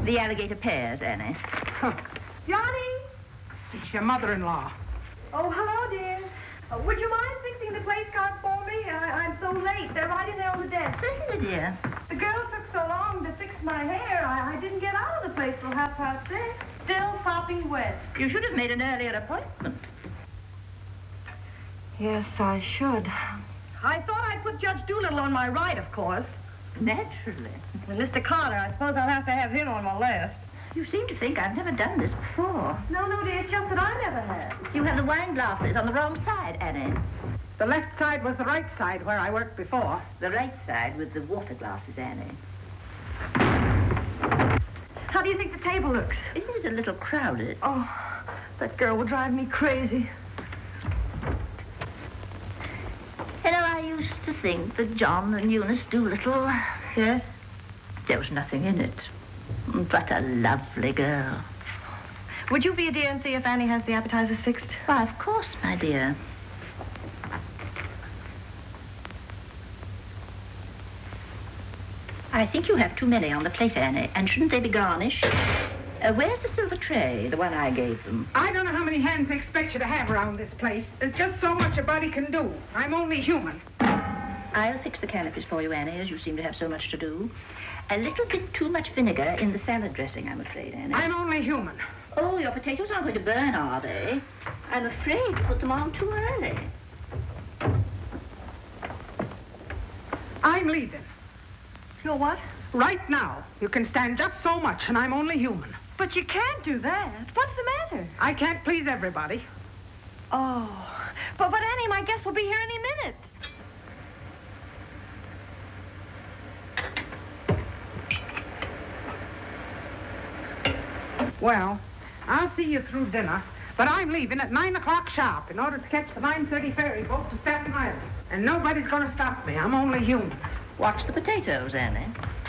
The alligator pears, Annie. Huh. Johnny! It's your mother-in-law. Oh, hello, dear. Would you mind fixing the place cards for me? I'm so late. They're right in there on the desk. Certainly, dear. The girl took so long to fix my hair, I didn't get out of the place till 6:30. Still sopping wet. You should have made an earlier appointment. Yes, I should. I thought I'd put Judge Doolittle on my right, of course. Naturally. And Mr. Carter, I suppose I'll have to have him on my left. You seem to think I've never done this before. No, dear, it's just that I never have. You have the wine glasses on the wrong side, Annie. The left side was the right side where I worked before. The right side with the water glasses, Annie. How do you think the table looks? Isn't it a little crowded? Oh, that girl will drive me crazy. You know, I used to think that John and Eunice Doolittle... Yes? There was nothing in it. But a lovely girl. Would you be a dear and see if Annie has the appetizers fixed? Why, of course, my dear. I think you have too many on the plate, Annie. And shouldn't they be garnished? Where's the silver tray, the one I gave them? I don't know how many hands they expect you to have around this place. There's just so much a body can do. I'm only human. I'll fix the canopies for you, Annie, as you seem to have so much to do. A little bit too much vinegar in the salad dressing, I'm afraid, Annie. I'm only human. Oh, your potatoes aren't going to burn, are they? I'm afraid to put them on too early. I'm leaving. You're what? Right now. You can stand just so much, and I'm only human. But you can't do that. What's the matter? I can't please everybody. Oh, but Annie, my guest will be here any minute. Well, I'll see you through dinner, but I'm leaving at 9 o'clock sharp in order to catch the 9:30 ferry boat to Staten Island. And nobody's going to stop me. I'm only human. Watch the potatoes, Annie.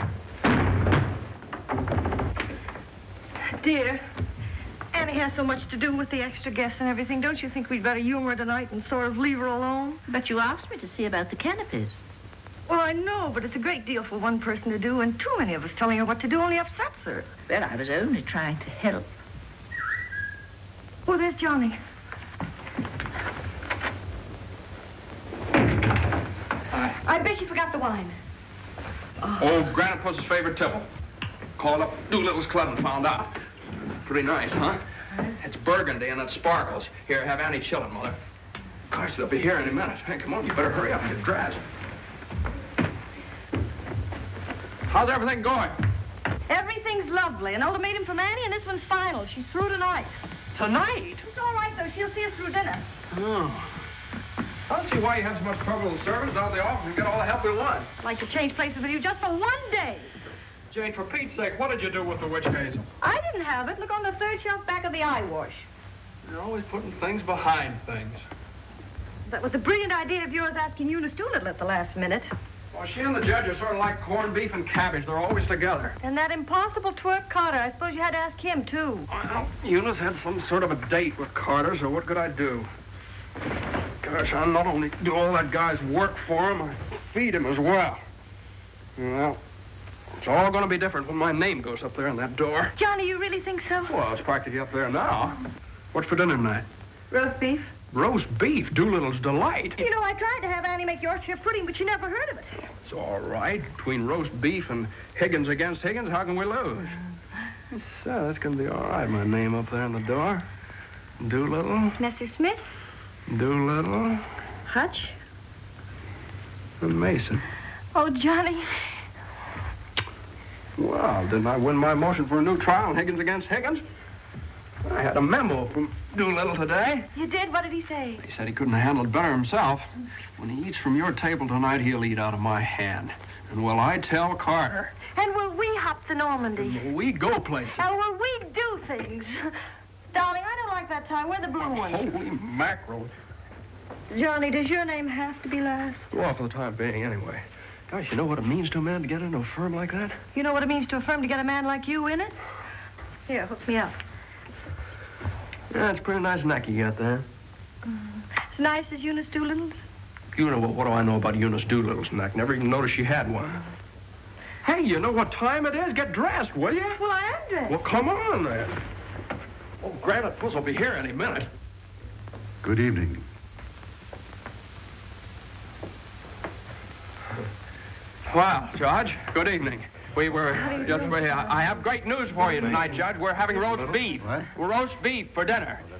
Dear, Annie has so much to do with the extra guests and everything. Don't you think we'd better humor her tonight and sort of leave her alone? But you asked me to see about the canopies. Well, I know, but it's a great deal for one person to do, and too many of us telling her what to do only upsets her. Well, I was only trying to help. Oh, there's Johnny. Hi. I bet you forgot the wine. Old Grandpa's favorite tipple. Called up Doolittle's Club and found out. Pretty nice, huh? It's burgundy and it sparkles. Here, have Annie chill it, Mother. Gosh, they'll be here any minute. Hey, come on, you better hurry up and get dressed. How's everything going? Everything's lovely. An ultimatum from Annie, and this one's final. She's through tonight. Tonight? It's all right, though. She'll see us through dinner. Oh. I don't see why you have so much trouble with servants. Now they often get all the help they want. I'd like to change places with you just for one day. Jane, for Pete's sake, what did you do with the witch hazel? I didn't have it. Look on the third shelf back of the eye wash. You're always putting things behind things. That was a brilliant idea of yours asking Eunice Doolittle at the last minute. Well, she and the judge are sort of like corned beef and cabbage. They're always together. And that impossible twerp Carter. I suppose you had to ask him, too. Well, Eunice had some sort of a date with Carter, so what could I do? Gosh, I not only do all that guy's work for him, I feed him as well. Well, it's all going to be different when my name goes up there on that door. Johnny, you really think so? Well, it's practically up there now. What's for dinner tonight? Roast beef. Roast beef, Doolittle's delight. You know, I tried to have Annie make Yorkshire pudding, but she never heard of it. It's all right. Between roast beef and Higgins against Higgins, how can we lose? So that's going to be all right. My name up there on the door. Doolittle. Messrs. Smith. Doolittle. Hutch. And Mason. Oh, Johnny. Well, didn't I win my motion for a new trial on Higgins against Higgins? I had a memo from Doolittle today. You did? What did he say? He said he couldn't have handled it better himself. When he eats from your table tonight, he'll eat out of my hand. And will I tell Carter? And will we hop to Normandy? And will we go places? And will we do things? Darling, I don't like that tie. Wear the blue one. Holy mackerel. Johnny, does your name have to be last? Go off for the time being, anyway. Gosh, you know what it means to a man to get into a firm like that? You know what it means to a firm to get a man like you in it? Here, hook me up. Yeah, it's a pretty nice neck you got there. As nice as Eunice Doolittle's? You know, what do I know about Eunice Doolittle's neck? Never even noticed she had one. Hey, you know what time it is? Get dressed, will you? Well, I am dressed. Well, come on then. Oh, Granite Puss will be here any minute. Good evening. Well, Judge, good evening. I have great news for you tonight, Judge. We're having roast beef. What? Roast beef for dinner.